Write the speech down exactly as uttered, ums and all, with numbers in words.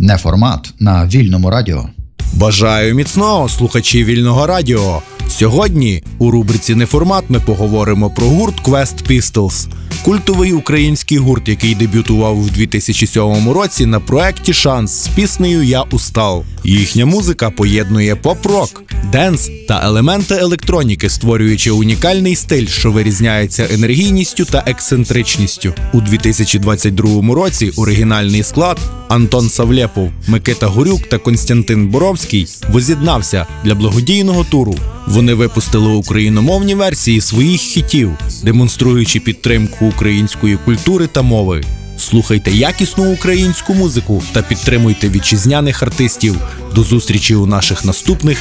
Неформат на Вільному радіо. Бажаю міцного, слухачі Вільного радіо. Сьогодні у рубриці «Неформат» ми поговоримо про гурт Quest Pistols. Культовий український гурт, який дебютував у дві тисячі сьомому році на проєкті «Шанс» з піснею «Я устал». Їхня музика поєднує поп-рок, денс та елементи електроніки, створюючи унікальний стиль, що вирізняється енергійністю та ексцентричністю. У дві тисячі двадцять другому році оригінальний склад Антон Савлєпов, Микита Горюк та Костянтин Боровський воз'єднався для благодійного туру. Вони випустили україномовні версії своїх хітів, демонструючи підтримку української культури та мови. Слухайте якісну українську музику та підтримуйте вітчизняних артистів. До зустрічі у наших наступних